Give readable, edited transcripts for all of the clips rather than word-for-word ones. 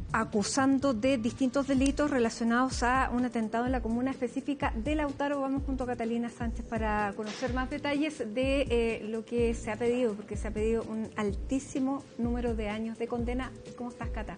acusando de distintos delitos relacionados a un atentado en la comuna específica de Lautaro. Vamos junto a Catalina Sánchez para conocer más detalles de lo que se ha pedido, porque se ha pedido un altísimo número de años de condena. ¿Cómo estás, Cata?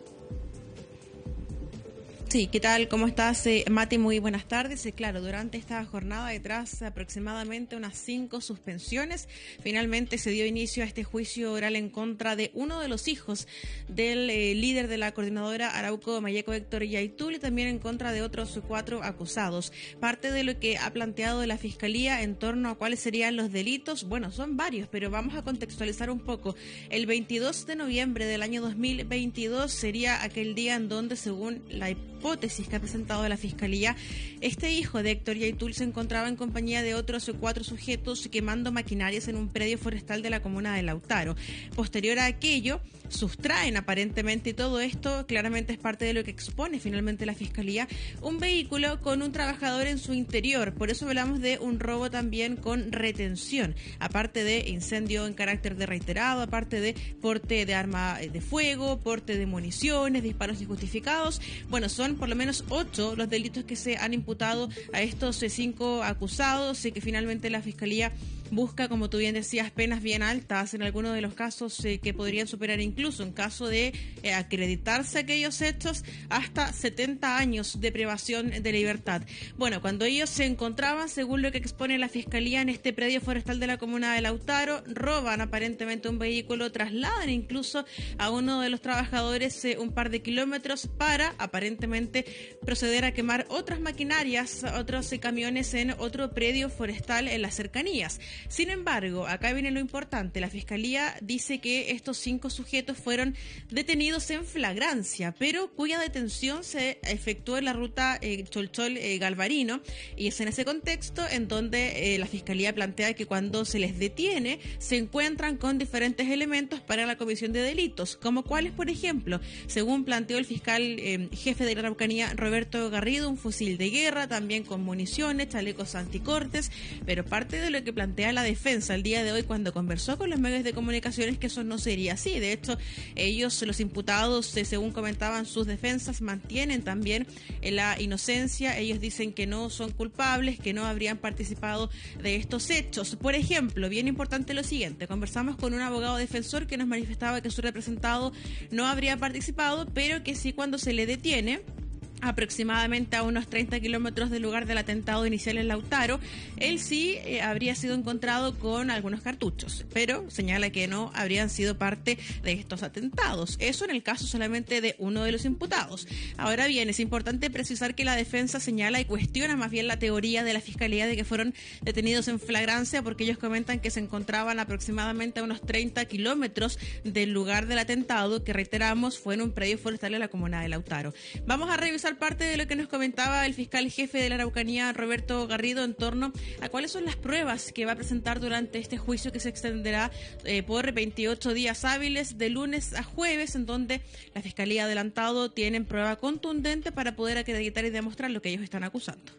Sí, ¿qué tal? ¿Cómo estás, Mati? Muy buenas tardes. Claro, durante esta jornada, tras aproximadamente unas 5 suspensiones, finalmente se dio inicio a este juicio oral en contra de uno de los hijos del líder de la coordinadora Arauco Mayeco, Héctor Yaitul, y también en contra de otros 4 acusados. Parte de lo que ha planteado la Fiscalía en torno a cuáles serían los delitos, bueno, son varios, pero vamos a contextualizar un poco. El 22 de noviembre del año 2022 sería aquel día en donde, según la hipótesis que ha presentado la Fiscalía, este hijo de Héctor Yaitul se encontraba en compañía de otros 4 sujetos quemando maquinarias en un predio forestal de la comuna de Lautaro. Posterior a aquello, sustraen aparentemente, y todo esto claramente es parte de lo que expone finalmente la Fiscalía, un vehículo con un trabajador en su interior. Por eso hablamos de un robo también con retención, aparte de incendio en carácter de reiterado, aparte de porte de arma de fuego, porte de municiones, disparos injustificados. Bueno, son por lo menos 8 los delitos que se han imputado a estos 5 acusados, y que finalmente la Fiscalía busca, como tú bien decías, penas bien altas, en algunos de los casos que podrían superar incluso, en caso de acreditarse aquellos hechos, hasta 70 años de privación de libertad. Bueno, cuando ellos se encontraban, según lo que expone la Fiscalía, en este predio forestal de la comuna de Lautaro, roban aparentemente un vehículo, trasladan incluso a uno de los trabajadores un par de kilómetros para aparentemente proceder a quemar otras maquinarias, otros camiones en otro predio forestal en las cercanías. Sin embargo, acá viene lo importante. La Fiscalía dice que estos 5 sujetos fueron detenidos en flagrancia, pero cuya detención se efectuó en la ruta Cholchol-Galvarino, y es en ese contexto en donde la Fiscalía plantea que cuando se les detiene se encuentran con diferentes elementos para la comisión de delitos, como cuáles, por ejemplo, según planteó el fiscal jefe de la Araucanía, Roberto Garrido, un fusil de guerra, también con municiones, chalecos anticortes, pero parte de lo que plantea la defensa el día de hoy cuando conversó con los medios de comunicación es que eso no sería así. De hecho, ellos, los imputados, según comentaban sus defensas, mantienen también la inocencia. Ellos dicen que no son culpables, que no habrían participado de estos hechos. Por ejemplo, bien importante lo siguiente, conversamos con un abogado defensor que nos manifestaba que su representado no habría participado, pero que sí, cuando se le detiene aproximadamente a unos 30 kilómetros del lugar del atentado inicial en Lautaro, él sí habría sido encontrado con algunos cartuchos, pero señala que no habrían sido parte de estos atentados. Eso en el caso solamente de uno de los imputados. Ahora bien, es importante precisar que la defensa señala y cuestiona más bien la teoría de la Fiscalía de que fueron detenidos en flagrancia, porque ellos comentan que se encontraban aproximadamente a unos 30 kilómetros del lugar del atentado, que reiteramos fue en un predio forestal de la comuna de Lautaro. Vamos a revisar parte de lo que nos comentaba el fiscal jefe de la Araucanía, Roberto Garrido, en torno a cuáles son las pruebas que va a presentar durante este juicio, que se extenderá por 28 días hábiles, de lunes a jueves, en donde la Fiscalía ha adelantado tienen prueba contundente para poder acreditar y demostrar lo que ellos están acusando.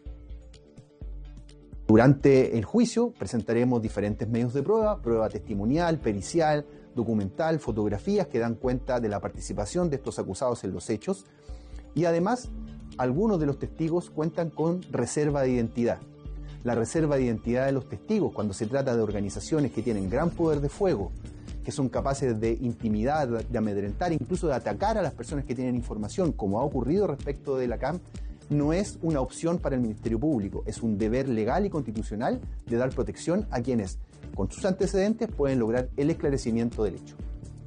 Durante el juicio presentaremos diferentes medios de prueba testimonial, pericial, documental, fotografías que dan cuenta de la participación de estos acusados en los hechos. Y además, algunos de los testigos cuentan con reserva de identidad. La reserva de identidad de los testigos, cuando se trata de organizaciones que tienen gran poder de fuego, que son capaces de intimidar, de amedrentar, incluso de atacar a las personas que tienen información, como ha ocurrido respecto de la CAM, no es una opción para el Ministerio Público, es un deber legal y constitucional de dar protección a quienes, con sus antecedentes, pueden lograr el esclarecimiento del hecho.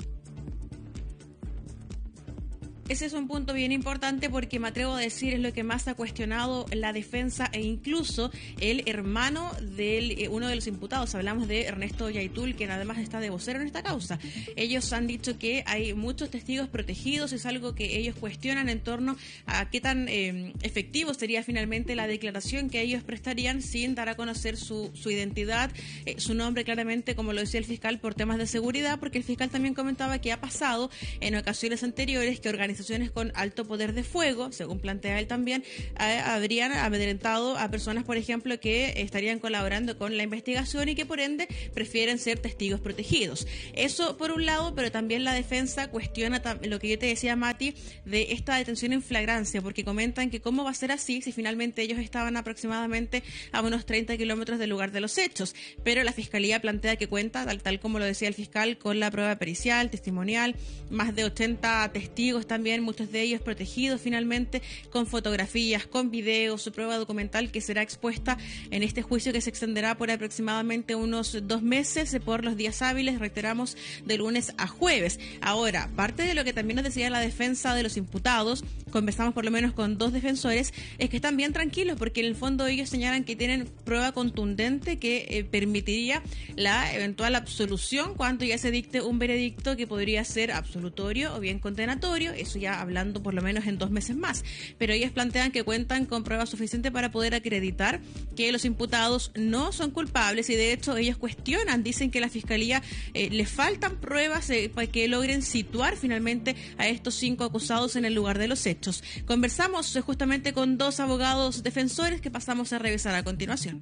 Ese es un punto bien importante, porque me atrevo a decir es lo que más ha cuestionado la defensa e incluso el hermano de uno de los imputados. Hablamos de Ernesto Yaitul, quien además está de vocero en esta causa. Ellos han dicho que hay muchos testigos protegidos, es algo que ellos cuestionan en torno a qué tan efectivo sería finalmente la declaración que ellos prestarían sin dar a conocer su identidad, su nombre claramente, como lo decía el fiscal, por temas de seguridad, porque el fiscal también comentaba que ha pasado en ocasiones anteriores que organizaciones organizaciones con alto poder de fuego, según plantea él también, habrían amedrentado a personas, por ejemplo, que estarían colaborando con la investigación y que por ende prefieren ser testigos protegidos. Eso por un lado, pero también la defensa cuestiona lo que yo te decía, Mati, de esta detención en flagrancia, porque comentan que cómo va a ser así si finalmente ellos estaban aproximadamente a unos 30 kilómetros del lugar de los hechos, pero la Fiscalía plantea que cuenta, tal como lo decía el fiscal, con la prueba pericial, testimonial, más de 80 testigos también, muchos de ellos protegidos finalmente, con fotografías, con videos, su prueba documental que será expuesta en este juicio que se extenderá por aproximadamente unos 2 meses por los días hábiles, reiteramos, de lunes a jueves. Ahora, parte de lo que también nos decía la defensa de los imputados, conversamos por lo menos con 2 defensores, es que están bien tranquilos porque en el fondo ellos señalan que tienen prueba contundente que permitiría la eventual absolución cuando ya se dicte un veredicto que podría ser absolutorio o bien condenatorio, eso ya hablando por lo menos en 2 meses más. Pero ellos plantean que cuentan con prueba suficiente para poder acreditar que los imputados no son culpables y de hecho ellos cuestionan, dicen que a la Fiscalía le faltan pruebas para que logren situar finalmente a estos 5 acusados en el lugar de los hechos. Conversamos justamente con 2 abogados defensores que pasamos a revisar a continuación.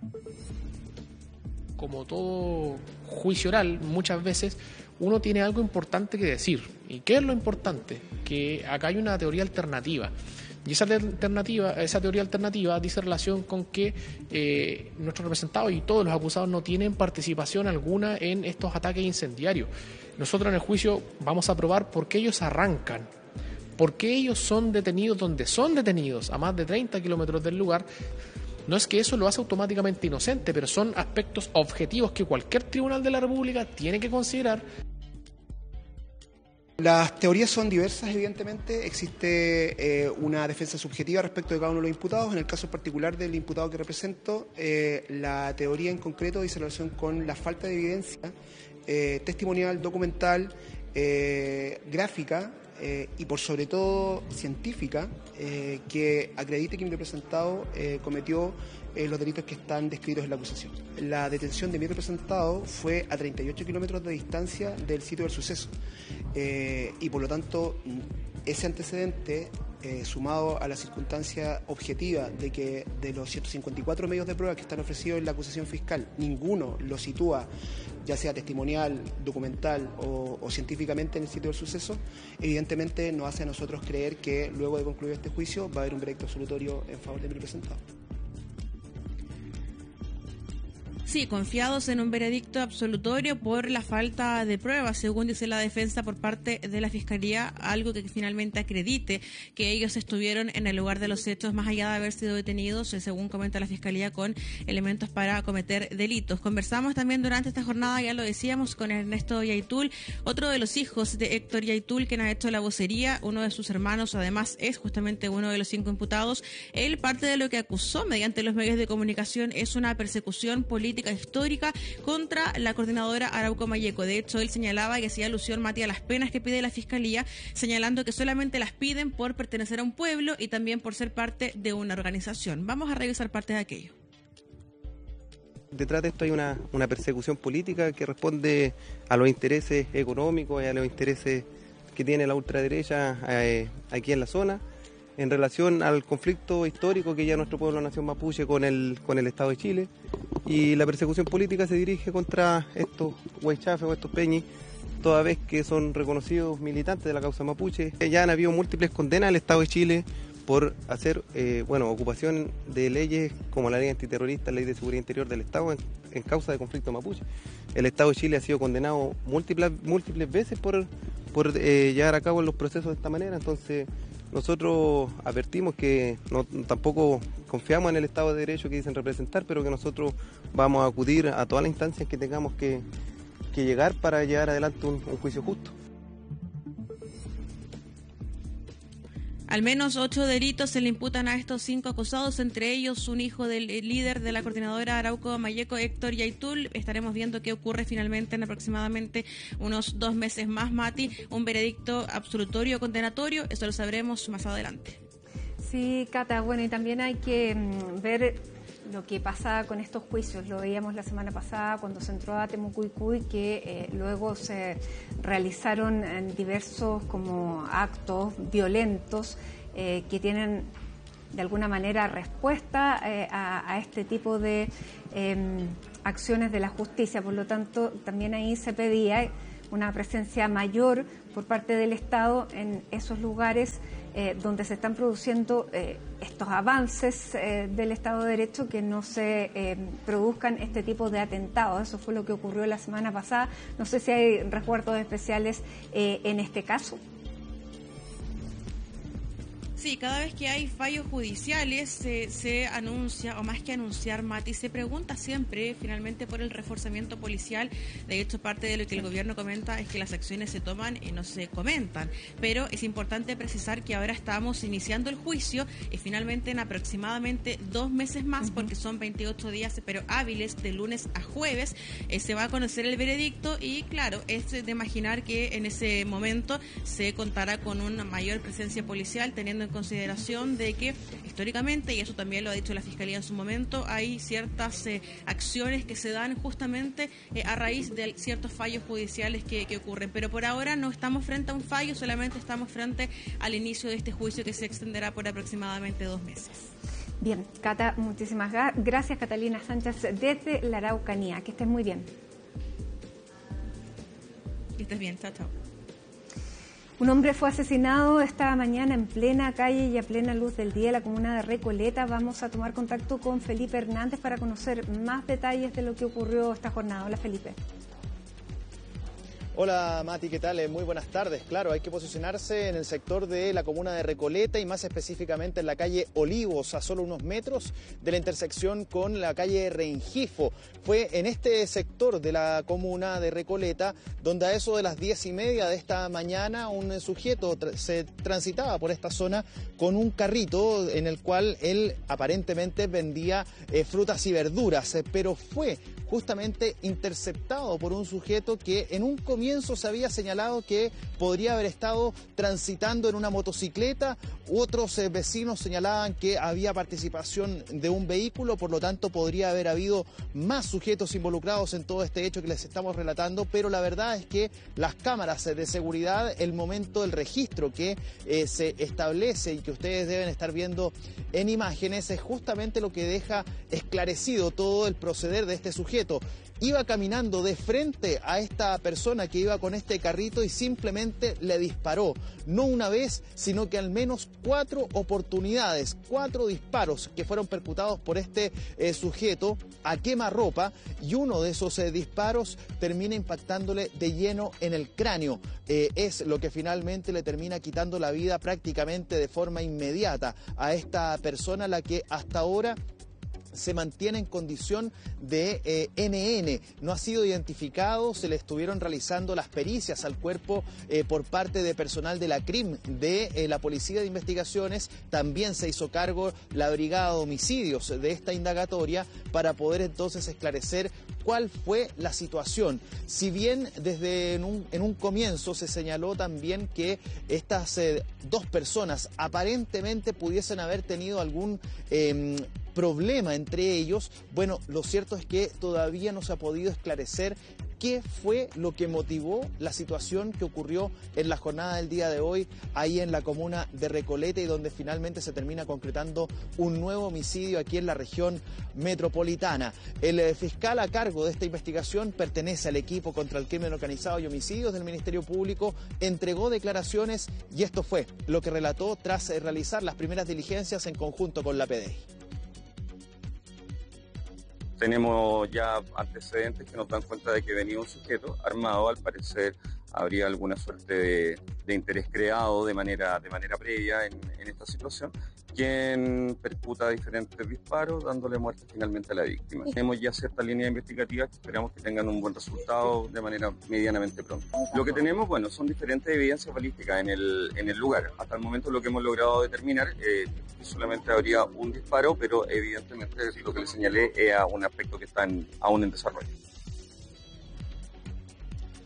Como todo juicio oral, muchas veces uno tiene algo importante que decir. ¿Y qué es lo importante? Que acá hay una teoría alternativa. Y esa teoría alternativa dice relación con que nuestros representados y todos los acusados no tienen participación alguna en estos ataques incendiarios. Nosotros en el juicio vamos a probar por qué ellos arrancan, por qué ellos son detenidos donde son detenidos, a más de 30 kilómetros del lugar. No es que eso lo hace automáticamente inocente, pero son aspectos objetivos que cualquier tribunal de la República tiene que considerar. Las teorías son diversas, evidentemente. Existe una defensa subjetiva respecto de cada uno de los imputados. En el caso particular del imputado que represento, la teoría en concreto dice relación con la falta de evidencia testimonial, documental, gráfica y por sobre todo científica que acredite que mi representado cometió los delitos que están descritos en la acusación. La detención de mi representado fue a 38 kilómetros de distancia del sitio del suceso y por lo tanto ese antecedente sumado a la circunstancia objetiva de que de los 154 medios de prueba que están ofrecidos en la acusación fiscal, ninguno lo sitúa, ya sea testimonial, documental o científicamente en el sitio del suceso, evidentemente nos hace a nosotros creer que luego de concluir este juicio va a haber un veredicto absolutorio en favor de mi representado. Sí, confiados en un veredicto absolutorio por la falta de pruebas, según dice la defensa por parte de la Fiscalía, algo que finalmente acredite que ellos estuvieron en el lugar de los hechos, más allá de haber sido detenidos, según comenta la Fiscalía, con elementos para cometer delitos. Conversamos también durante esta jornada, ya lo decíamos, con Ernesto Yaitul, otro de los hijos de Héctor Yaitul, quien ha hecho la vocería, uno de sus hermanos, además, es justamente uno de los 5 imputados. Él, parte de lo que acusó mediante los medios de comunicación es una persecución política histórica contra la coordinadora Arauco Malleco. De hecho, él señalaba y hacía alusión, Mati, a las penas que pide la Fiscalía, señalando que solamente las piden por pertenecer a un pueblo y también por ser parte de una organización. Vamos a revisar parte de aquello. Detrás de esto hay una persecución política que responde a los intereses económicos y a los intereses que tiene la ultraderecha aquí en la zona, en relación al conflicto histórico que ya nuestro pueblo nación mapuche con el Estado de Chile, y la persecución política se dirige contra estos huaychafes o estos peñis, toda vez que son reconocidos militantes de la causa mapuche. Ya han habido múltiples condenas al Estado de Chile por hacer ocupación de leyes como la ley antiterrorista, la ley de seguridad interior del Estado en causa de conflicto mapuche. El Estado de Chile ha sido condenado múltiples veces por llevar a cabo los procesos de esta manera. Entonces nosotros advertimos que tampoco confiamos en el Estado de Derecho que dicen representar, pero que nosotros vamos a acudir a todas las instancias que tengamos que llegar para llevar adelante un juicio justo. Al menos 8 delitos se le imputan a estos 5 acusados, entre ellos un hijo del líder de la coordinadora Arauco Malleco, Héctor Yaitul. Estaremos viendo qué ocurre finalmente en aproximadamente unos 2 meses más, Mati. Un veredicto absolutorio o condenatorio, eso lo sabremos más adelante. Sí, Cata, bueno, y también hay que ver lo que pasa con estos juicios. Lo veíamos la semana pasada cuando se entró a Temucuicui, que luego se realizaron diversos como actos violentos que tienen de alguna manera respuesta a este tipo de acciones de la justicia. Por lo tanto, también ahí se pedía una presencia mayor por parte del Estado en esos lugares donde se están produciendo estos avances del Estado de Derecho, que no se produzcan este tipo de atentados. Eso fue lo que ocurrió la semana pasada. No sé si hay resguardos especiales en este caso. Sí, cada vez que hay fallos judiciales se anuncia, o más que anunciar, Mati, se pregunta siempre finalmente por el reforzamiento policial. De hecho, parte de lo que el gobierno comenta es que las acciones se toman y no se comentan. Pero es importante precisar que ahora estamos iniciando el juicio y finalmente en aproximadamente 2 meses más, porque son 28 días, pero hábiles, de lunes a jueves, se va a conocer el veredicto y claro, es de imaginar que en ese momento se contará con una mayor presencia policial, teniendo en consideración de que históricamente, y eso también lo ha dicho la Fiscalía en su momento, hay ciertas acciones que se dan justamente a raíz de ciertos fallos judiciales que ocurren. Pero por ahora no estamos frente a un fallo, solamente estamos frente al inicio de este juicio que se extenderá por aproximadamente 2 meses. Bien, Cata, muchísimas gracias, Catalina Sánchez, desde la Araucanía. Que estés muy bien. Que estés bien, chao, chao. Un hombre fue asesinado esta mañana en plena calle y a plena luz del día en la comuna de Recoleta. Vamos a tomar contacto con Felipe Hernández para conocer más detalles de lo que ocurrió esta jornada. Hola, Felipe. Hola Mati, ¿qué tal? Muy buenas tardes. Claro, hay que posicionarse en el sector de la comuna de Recoleta y más específicamente en la calle Olivos, a solo unos metros de la intersección con la calle Rengifo. Fue en este sector de la comuna de Recoleta donde a eso de las 10:30 de esta mañana un sujeto se transitaba por esta zona con un carrito en el cual él aparentemente vendía frutas y verduras, pero fue justamente interceptado por un sujeto que en un comienzo se había señalado que podría haber estado transitando en una motocicleta. Otros vecinos señalaban que había participación de un vehículo, por lo tanto podría haber habido más sujetos involucrados en todo este hecho que les estamos relatando, pero la verdad es que las cámaras de seguridad, el momento del registro que se establece y que ustedes deben estar viendo en imágenes, es justamente lo que deja esclarecido todo el proceder de este sujeto. Iba caminando de frente a esta persona que iba con este carrito y simplemente le disparó. No una vez, sino que al menos 4 oportunidades, 4 disparos que fueron percutados por este sujeto a quemarropa, y uno de esos disparos termina impactándole de lleno en el cráneo. Es lo que finalmente le termina quitando la vida prácticamente de forma inmediata a esta persona, la que hasta ahora se mantiene en condición de NN. No ha sido identificado, se le estuvieron realizando las pericias al cuerpo por parte de personal de la CRIM, de la Policía de Investigaciones. También se hizo cargo la Brigada de Homicidios de esta indagatoria para poder entonces esclarecer cuál fue la situación. Si bien desde en un comienzo se señaló también que estas 2 personas aparentemente pudiesen haber tenido algún problema entre ellos, bueno, lo cierto es que todavía no se ha podido esclarecer qué fue lo que motivó la situación que ocurrió en la jornada del día de hoy ahí en la comuna de Recoleta, y donde finalmente se termina concretando un nuevo homicidio aquí en la región metropolitana. El fiscal a cargo de esta investigación pertenece al equipo contra el crimen organizado y homicidios del Ministerio Público, entregó declaraciones y esto fue lo que relató tras realizar las primeras diligencias en conjunto con la PDI. Tenemos ya antecedentes que nos dan cuenta de que venía un sujeto armado. Al parecer habría alguna suerte de interés creado de manera previa en esta situación, quien percuta diferentes disparos, dándole muerte finalmente a la víctima. Tenemos ya ciertas líneas investigativas que esperamos que tengan un buen resultado de manera medianamente pronta. Lo que tenemos, bueno, son diferentes evidencias balísticas en el lugar. Hasta el momento lo que hemos logrado determinar es que solamente habría un disparo, pero evidentemente lo que les señalé es un aspecto que está aún en desarrollo.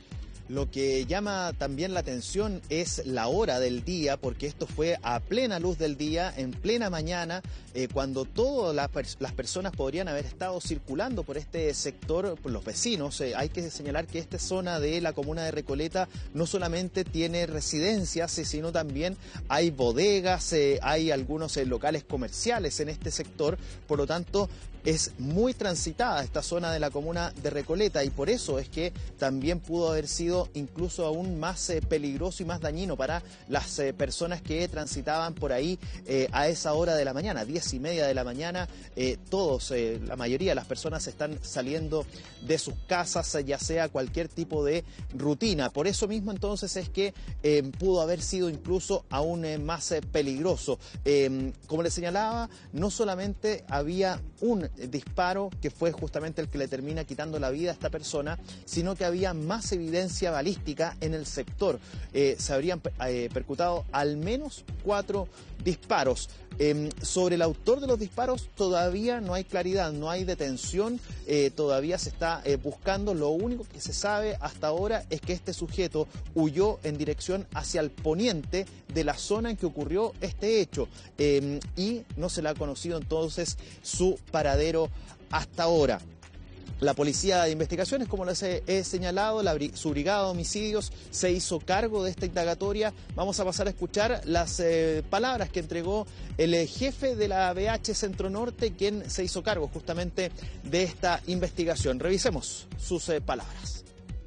Lo que llama también la atención es la hora del día, porque esto fue a plena luz del día, en plena mañana, cuando todas las personas podrían haber estado circulando por este sector, por los vecinos. Hay que señalar que esta zona de la comuna de Recoleta no solamente tiene residencias, sino también hay bodegas, hay algunos locales comerciales en este sector, por lo tanto es muy transitada esta zona de la comuna de Recoleta, y por eso es que también pudo haber sido incluso aún más peligroso y más dañino para las personas que transitaban por ahí a esa hora de la mañana, 10:30 de la mañana. La mayoría de las personas están saliendo de sus casas, ya sea cualquier tipo de rutina. Por eso mismo entonces es que pudo haber sido incluso aún más peligroso. Como les señalaba, no solamente había un disparo que fue justamente el que le termina quitando la vida a esta persona, sino que había más evidencia balística en el sector. Se habrían percutado al menos 4 disparos. Sobre el autor de los disparos todavía no hay claridad, no hay detención, todavía se está buscando. Lo único que se sabe hasta ahora es que este sujeto huyó en dirección hacia el poniente de la zona en que ocurrió este hecho, y no se le ha conocido entonces su paradero hasta ahora. La Policía de Investigaciones, como les he señalado, su brigada de homicidios se hizo cargo de esta indagatoria. Vamos a pasar a escuchar las palabras que entregó el jefe de la BH Centro Norte, quien se hizo cargo justamente de esta investigación. Revisemos sus palabras.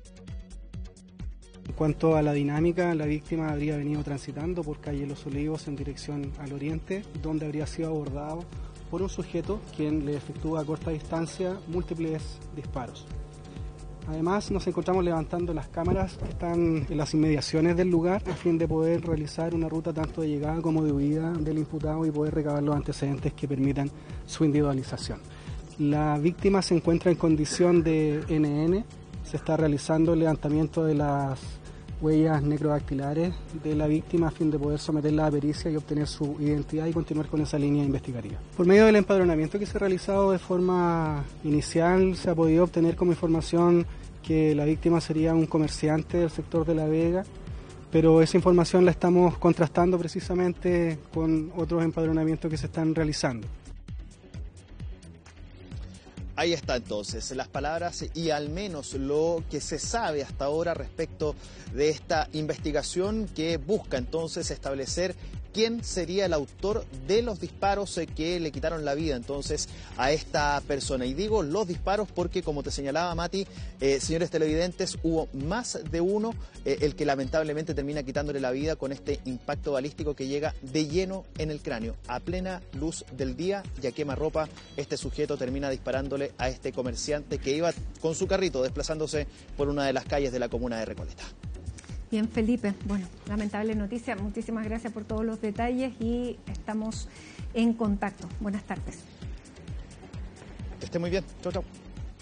En cuanto a la dinámica, la víctima habría venido transitando por calle Los Olivos en dirección al oriente, donde habría sido abordado por un sujeto quien le efectúa a corta distancia múltiples disparos. Además, nos encontramos levantando las cámaras que están en las inmediaciones del lugar a fin de poder realizar una ruta tanto de llegada como de huida del imputado y poder recabar los antecedentes que permitan su individualización. La víctima se encuentra en condición de NN, se está realizando el levantamiento de las huellas necrodactilares de la víctima a fin de poder someterla a pericia y obtener su identidad y continuar con esa línea investigativa. Por medio del empadronamiento que se ha realizado de forma inicial, se ha podido obtener como información que la víctima sería un comerciante del sector de La Vega, pero esa información la estamos contrastando precisamente con otros empadronamientos que se están realizando. Ahí está entonces las palabras y al menos lo que se sabe hasta ahora respecto de esta investigación que busca entonces establecer quién sería el autor de los disparos que le quitaron la vida entonces a esta persona. Y digo los disparos porque, como te señalaba Mati, señores televidentes, hubo más de uno el que lamentablemente termina quitándole la vida con este impacto balístico que llega de lleno en el cráneo. A plena luz del día y a quemarropa, este sujeto termina disparándole a este comerciante que iba con su carrito desplazándose por una de las calles de la comuna de Recoleta. Bien, Felipe, bueno, lamentable noticia, muchísimas gracias por todos los detalles y estamos en contacto. Buenas tardes. Que esté muy bien, chau, chau.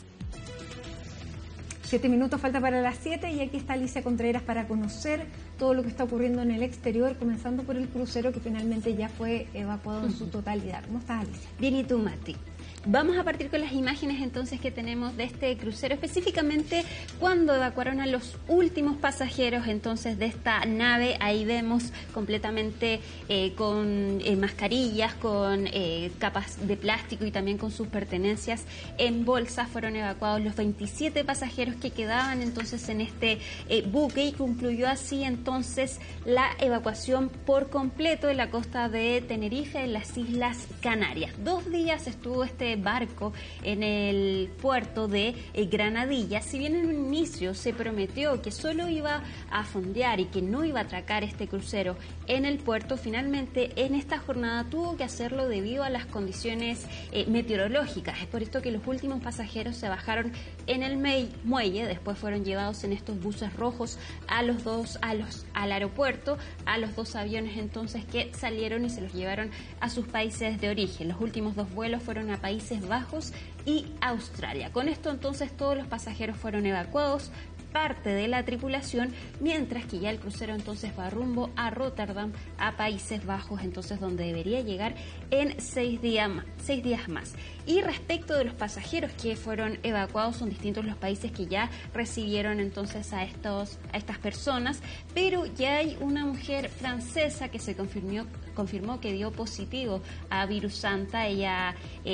7 minutos falta para las 7 y aquí está Alicia Contreras para conocer todo lo que está ocurriendo en el exterior, comenzando por el crucero que finalmente ya fue evacuado en su totalidad. ¿Cómo estás, Alicia? Bien, ¿y tú, Mati? Vamos a partir con las imágenes entonces que tenemos de este crucero, específicamente cuando evacuaron a los últimos pasajeros entonces de esta nave. Ahí vemos completamente con mascarillas, con capas de plástico y también con sus pertenencias en bolsas. Fueron evacuados los 27 pasajeros que quedaban entonces en este buque y concluyó así entonces la evacuación por completo de la costa de Tenerife, en las Islas Canarias. 2 días estuvo este barco en el puerto de Granadilla. Si bien en un inicio se prometió que solo iba a fondear y que no iba a atracar este crucero en el puerto, finalmente en esta jornada tuvo que hacerlo debido a las condiciones meteorológicas. Es por esto que los últimos pasajeros se bajaron en el muelle, después fueron llevados en estos buses rojos al aeropuerto, a los 2 aviones entonces que salieron y se los llevaron a sus países de origen. Los últimos 2 vuelos fueron a Países Bajos y Australia. Con esto entonces todos los pasajeros fueron evacuados, parte de la tripulación, mientras que ya el crucero entonces va rumbo a Rotterdam, a Países Bajos, entonces donde debería llegar en 6 días más. Y respecto de los pasajeros que fueron evacuados, son distintos los países que ya recibieron entonces a estas personas, pero ya hay una mujer francesa que se confirmó que dio positivo a virus Anta. Ella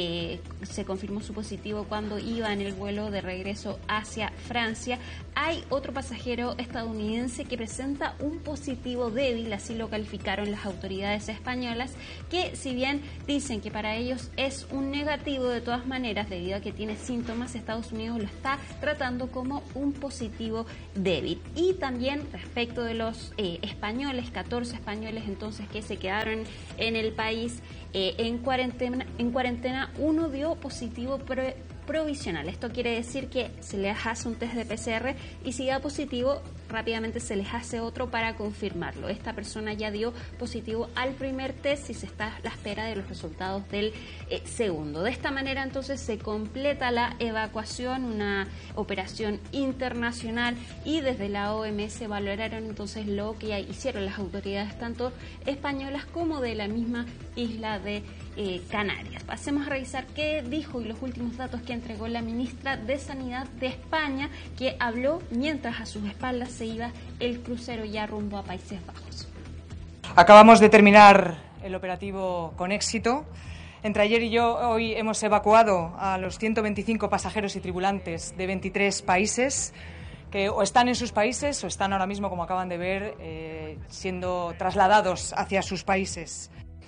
se confirmó su positivo cuando iba en el vuelo de regreso hacia Francia. Hay otro pasajero estadounidense que presenta un positivo débil, así lo calificaron las autoridades españolas, que si bien dicen que para ellos es un negativo, de todas maneras, debido a que tiene síntomas, Estados Unidos lo está tratando como un positivo débil. Y también respecto de los españoles, 14 españoles entonces que se quedaron en el país en cuarentena, uno dio positivo provisional. Esto quiere decir que se les hace un test de PCR y si da positivo, rápidamente se les hace otro para confirmarlo. Esta persona ya dio positivo al primer test y se está a la espera de los resultados del segundo. De esta manera entonces se completa la evacuación, una operación internacional, y desde la OMS valoraron entonces lo que hicieron las autoridades tanto españolas como de la misma isla de Canarias. Pasemos a revisar qué dijo y los últimos datos que entregó la ministra de Sanidad de España, que habló mientras a sus espaldas se iba el crucero ya rumbo a Países Bajos. Acabamos de terminar el operativo con éxito. Entre ayer y hoy hemos evacuado a los 125 pasajeros y tripulantes de 23 países que o están en sus países o están ahora mismo, como acaban de ver, siendo trasladados hacia sus países.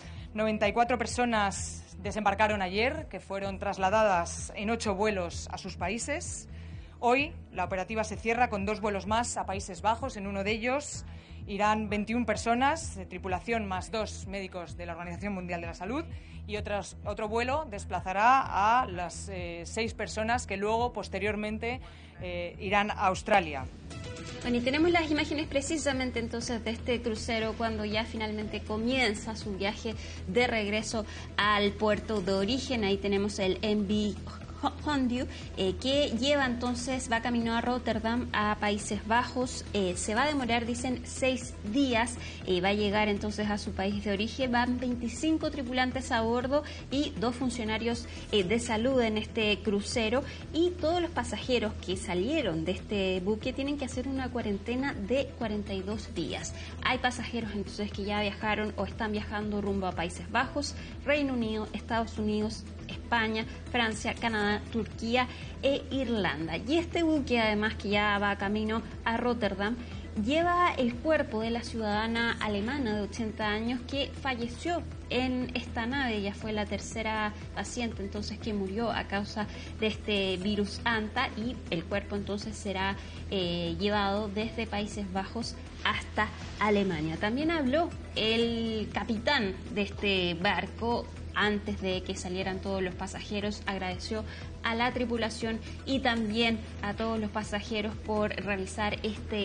94 personas desembarcaron ayer, que fueron trasladadas en 8 vuelos a sus países. Hoy la operativa se cierra con 2 vuelos más a Países Bajos. En uno de ellos irán 21 personas de tripulación más 2 médicos de la Organización Mundial de la Salud, y otro vuelo desplazará a las 6 personas que luego, posteriormente, irán a Australia. Bueno, y tenemos las imágenes precisamente entonces de este crucero cuando ya finalmente comienza su viaje de regreso al puerto de origen. Ahí tenemos el MV Hondiu, que va camino a Rotterdam, a Países Bajos. Se va a demorar, dicen, 6 días. Va a llegar entonces a su país de origen. Van 25 tripulantes a bordo y 2 funcionarios de salud en este crucero. Y todos los pasajeros que salieron de este buque tienen que hacer una cuarentena de 42 días. Hay pasajeros entonces que ya viajaron o están viajando rumbo a Países Bajos, Reino Unido, Estados Unidos, España, Francia, Canadá, Turquía e Irlanda. Y este buque, además, que ya va camino a Rotterdam, lleva el cuerpo de la ciudadana alemana de 80 años que falleció en esta nave. Ella fue la tercera paciente entonces que murió a causa de este virus Anta, y el cuerpo entonces será llevado desde Países Bajos hasta Alemania. También habló el capitán de este barco. Antes de que salieran todos los pasajeros, agradeció a la tripulación y también a todos los pasajeros por realizar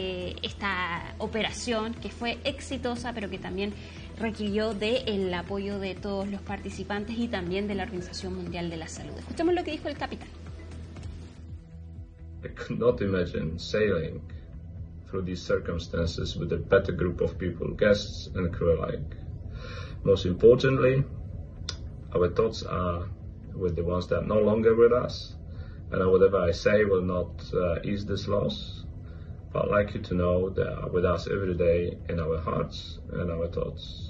esta operación, que fue exitosa, pero que también requirió del apoyo de todos los participantes y también de la Organización Mundial de la Salud. Escuchemos lo que dijo el capitán. I could not imagine sailing through these circumstances with a better group of people, guests and crew alike. Most importantly, our thoughts are with the ones that are no longer with us, and whatever I say will not ease this loss, but I'd like you to know they are with us every day in our hearts and our thoughts.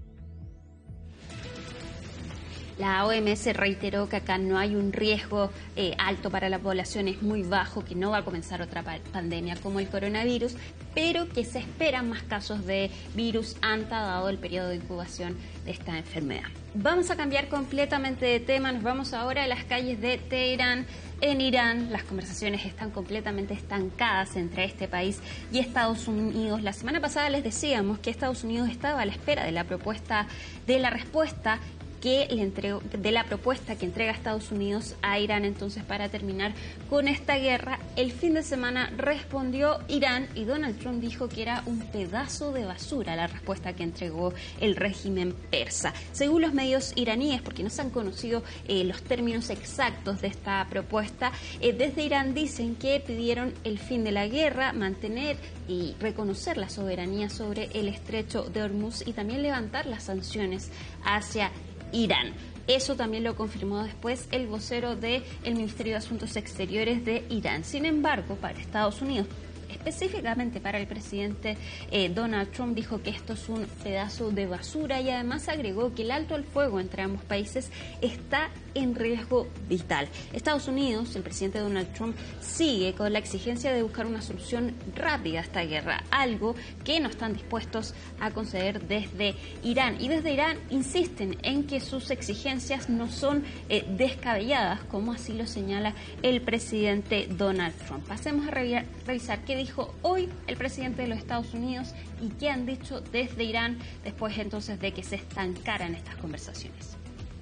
La OMS reiteró que acá no hay un riesgo alto para la población, es muy bajo, que no va a comenzar otra pandemia como el coronavirus, pero que se esperan más casos de virus Anta dado el periodo de incubación de esta enfermedad. Vamos a cambiar completamente de tema, nos vamos ahora a las calles de Teherán. En Irán las conversaciones están completamente estancadas entre este país y Estados Unidos. La semana pasada les decíamos que Estados Unidos estaba a la espera de la respuesta de la propuesta que entrega Estados Unidos a Irán entonces para terminar con esta guerra. El fin de semana respondió Irán y Donald Trump dijo que era un pedazo de basura la respuesta que entregó el régimen persa. Según los medios iraníes, porque no se han conocido los términos exactos de esta propuesta, desde Irán dicen que pidieron el fin de la guerra, mantener y reconocer la soberanía sobre el estrecho de Hormuz y también levantar las sanciones hacia Irán. Eso también lo confirmó después el vocero del Ministerio de Asuntos Exteriores de Irán. Sin embargo, para Estados Unidos, específicamente para el presidente Donald Trump, dijo que esto es un pedazo de basura y además agregó que el alto al fuego entre ambos países está en riesgo vital. Estados Unidos, el presidente Donald Trump, sigue con la exigencia de buscar una solución rápida a esta guerra, algo que no están dispuestos a conceder desde Irán. Y desde Irán insisten en que sus exigencias no son descabelladas, como así lo señala el presidente Donald Trump. Pasemos a revisar qué dijo hoy el presidente de los Estados Unidos y qué han dicho desde Irán después entonces de que se estancaran estas conversaciones.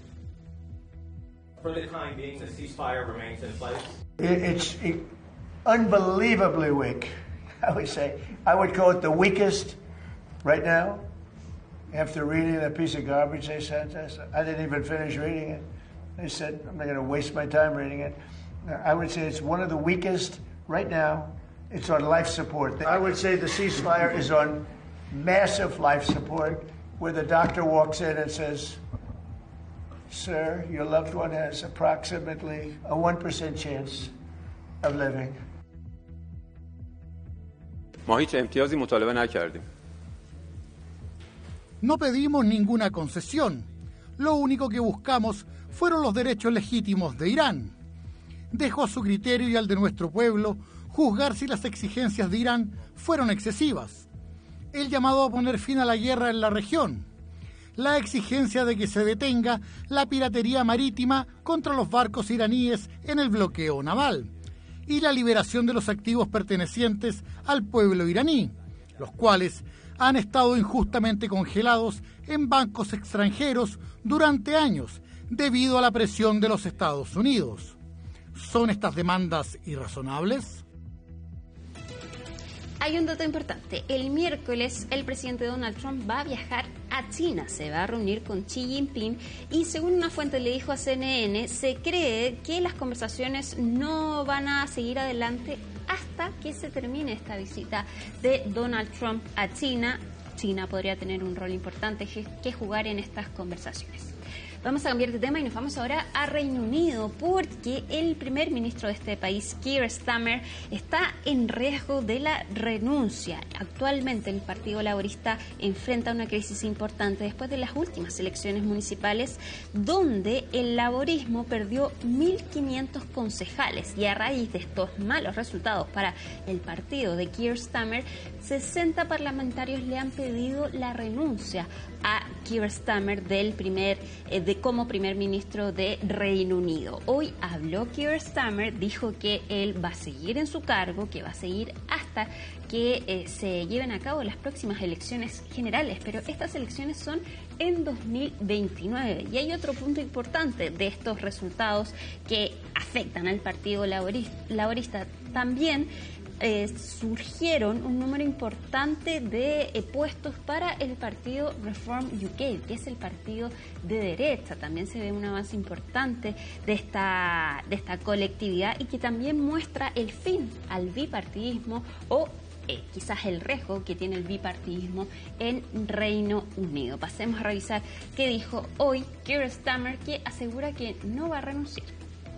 For the time being, the ceasefire remains in place. It's unbelievably weak, I would say. I would call it the weakest right now. After reading that piece of garbage they sent us, I didn't even finish reading it. They said, I'm not going to waste my time reading it. I would say it's one of the weakest right now. It's on life support. I would say the ceasefire is on massive life support, where the doctor walks in and says, Sir, your loved one has approximately a 1% chance of living. ما هیچ امتیازی مطالبه نکردیم. No pedimos ninguna concesión. Lo único que buscamos fueron los derechos legítimos de Irán. Dejo a su criterio y al de nuestro pueblo juzgar si las exigencias de Irán fueron excesivas. El llamado a poner fin a la guerra en la región. La exigencia de que se detenga la piratería marítima contra los barcos iraníes en el bloqueo naval y la liberación de los activos pertenecientes al pueblo iraní, los cuales han estado injustamente congelados en bancos extranjeros durante años debido a la presión de los Estados Unidos. ¿Son estas demandas irrazonables? Hay un dato importante. El miércoles el presidente Donald Trump va a viajar a China, se va a reunir con Xi Jinping y según una fuente le dijo a CNN, se cree que las conversaciones no van a seguir adelante hasta que se termine esta visita de Donald Trump a China. China podría tener un rol importante que jugar en estas conversaciones. Vamos a cambiar de tema y nos vamos ahora a Reino Unido porque el primer ministro de este país, Keir Starmer, está en riesgo de la renuncia. Actualmente el Partido Laborista enfrenta una crisis importante después de las últimas elecciones municipales donde el laborismo perdió 1.500 concejales y a raíz de estos malos resultados para el partido de Keir Starmer, 60 parlamentarios le han pedido la renuncia a Keir Starmer como primer ministro de Reino Unido. Hoy habló Keir Starmer, dijo que él va a seguir en su cargo, que va a seguir hasta que se lleven a cabo las próximas elecciones generales, pero estas elecciones son en 2029. Y hay otro punto importante de estos resultados que afectan al Partido Laborista. También surgieron un número importante de puestos para el partido Reform UK, que es el partido de derecha. También se ve un avance importante de esta colectividad y que también muestra el fin al bipartidismo o quizás el riesgo que tiene el bipartidismo en Reino Unido. Pasemos a revisar qué dijo hoy Keir Starmer, que asegura que no va a renunciar.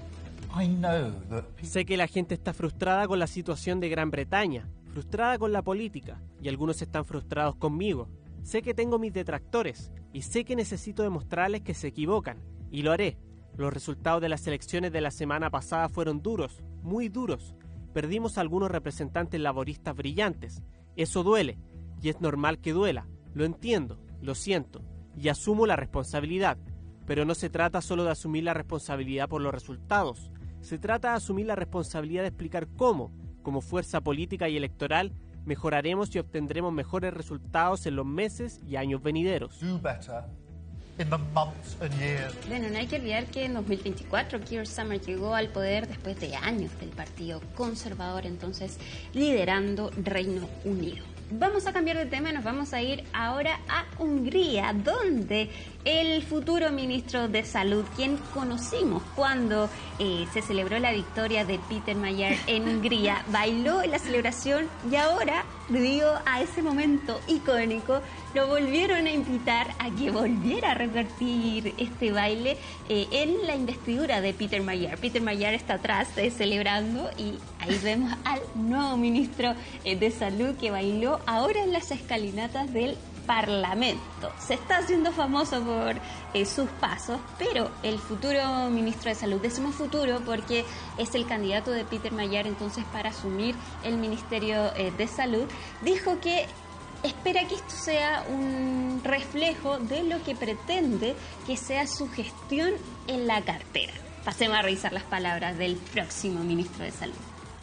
Sé que la gente está frustrada con la situación de Gran Bretaña, frustrada con la política, y algunos están frustrados conmigo. Sé que tengo mis detractores, y sé que necesito demostrarles que se equivocan, y lo haré. Los resultados de las elecciones de la semana pasada fueron duros, muy duros. Perdimos a algunos representantes laboristas brillantes. Eso duele, y es normal que duela. Lo entiendo, lo siento, y asumo la responsabilidad. Pero no se trata solo de asumir la responsabilidad por los resultados. Se trata de asumir la responsabilidad de explicar cómo, como fuerza política y electoral, mejoraremos y obtendremos mejores resultados en los meses y años venideros. in the months and years. Bueno, no hay que olvidar que en 2024 Keir Starmer llegó al poder después de años del Partido Conservador, entonces liderando Reino Unido. Vamos a cambiar de tema y nos vamos a ir ahora a Hungría, donde el futuro ministro de Salud, quien conocimos cuando se celebró la victoria de Peter Mayer en Hungría, bailó en la celebración y ahora, debido a ese momento icónico, lo volvieron a invitar a que volviera a repetir este baile en la investidura de Peter Mayer. Peter Mayer está atrás celebrando y ahí vemos al nuevo ministro de Salud que bailó ahora en las escalinatas del Parlamento. Se está haciendo famoso por sus pasos, pero el futuro ministro de Salud, decimos futuro porque es el candidato de Peter Mayer entonces para asumir el Ministerio de Salud, dijo que espera que esto sea un reflejo de lo que pretende que sea su gestión en la cartera. Pasemos a revisar las palabras del próximo ministro de Salud.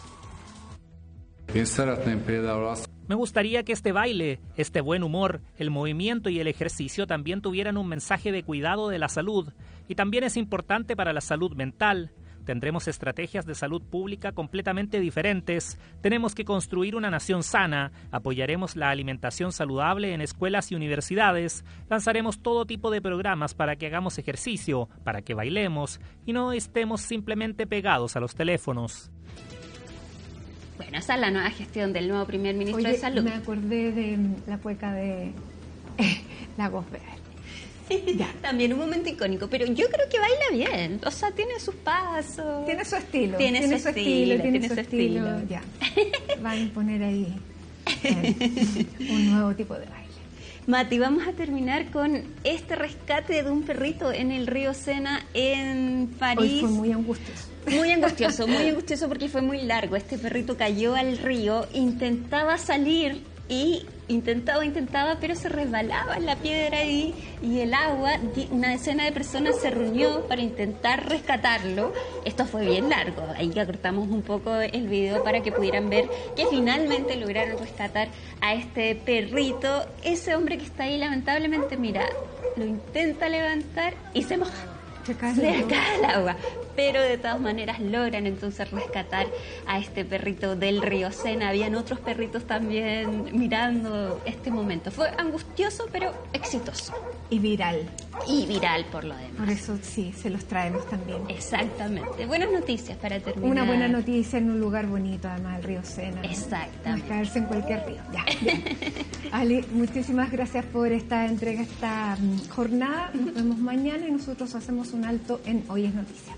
Me gustaría que este baile, este buen humor, el movimiento y el ejercicio también tuvieran un mensaje de cuidado de la salud, y también es importante para la salud mental. Tendremos estrategias de salud pública completamente diferentes, tenemos que construir una nación sana, apoyaremos la alimentación saludable en escuelas y universidades, lanzaremos todo tipo de programas para que hagamos ejercicio, para que bailemos y no estemos simplemente pegados a los teléfonos. Bueno, esa es la nueva gestión del nuevo primer ministro de Salud. Me acordé de la cueca de La Gosbert. También un momento icónico, pero yo creo que baila bien, o sea, tiene sus pasos. Tiene su estilo. Tiene su estilo. Ya. Van a poner ahí un nuevo tipo de baile. Mati, vamos a terminar con este rescate de un perrito en el río Sena en París. Hoy fue muy angustioso. Muy angustioso porque fue muy largo. Este perrito cayó al río, intentaba salir y intentaba, pero se resbalaba en la piedra y el agua. Una decena de personas se reunió para intentar rescatarlo. Esto fue bien largo. Ahí acortamos un poco el video para que pudieran ver que finalmente lograron rescatar a este perrito. Ese hombre que está ahí, lamentablemente, mira, lo intenta levantar y se moja. Se cae el agua, pero de todas maneras logran entonces rescatar a este perrito del río Sena. Habían otros perritos también mirando este momento. Fue angustioso, pero exitoso. Y viral. Por lo demás. Por eso sí, se los traemos también. Exactamente. Buenas noticias para terminar. Una buena noticia en un lugar bonito, además, el río Sena. Exactamente. No es caerse en cualquier río. Ya. Ali, muchísimas gracias por esta entrega, esta jornada. Nos vemos mañana y nosotros hacemos un alto en Hoy es Noticia.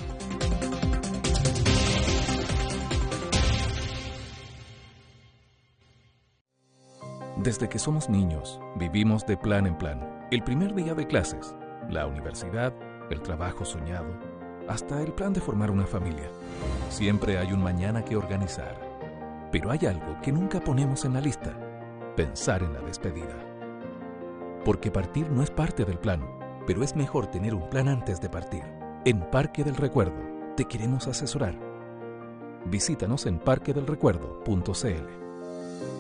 Desde que somos niños, vivimos de plan en plan. El primer día de clases, la universidad, el trabajo soñado, hasta el plan de formar una familia. Siempre hay un mañana que organizar. Pero hay algo que nunca ponemos en la lista: pensar en la despedida. Porque partir no es parte del plan, pero es mejor tener un plan antes de partir. En Parque del Recuerdo te queremos asesorar. Visítanos en parquedelrecuerdo.cl.